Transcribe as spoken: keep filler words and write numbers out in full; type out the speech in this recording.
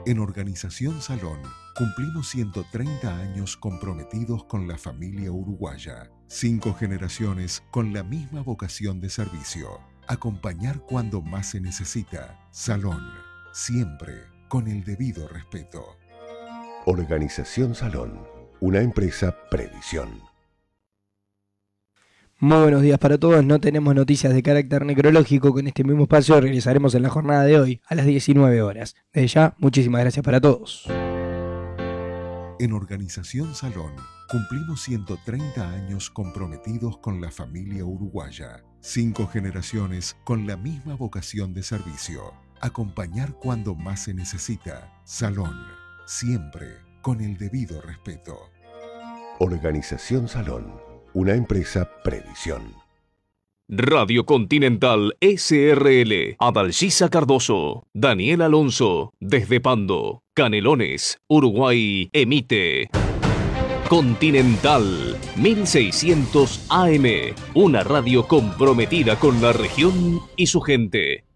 En Organización Salón cumplimos ciento treinta años comprometidos con la familia uruguaya. Cinco generaciones con la misma vocación de servicio. Acompañar cuando más se necesita. Salón, siempre con el debido respeto. Organización Salón, una empresa Previsión. Muy buenos días para todos. No tenemos noticias de carácter necrológico. Con este mismo espacio regresaremos en la jornada de hoy a las diecinueve horas. Desde ya, muchísimas gracias para todos. En Organización Salón cumplimos ciento treinta años comprometidos con la familia uruguaya. Cinco generaciones con la misma vocación de servicio. Acompañar cuando más se necesita. Salón, siempre con el debido respeto. Organización Salón, una empresa Previsión. Radio Continental S R L, Adalgisa Cardoso, Daniel Alonso, desde Pando, Canelones, Uruguay, emite Continental mil seiscientos A M, una radio comprometida con la región y su gente.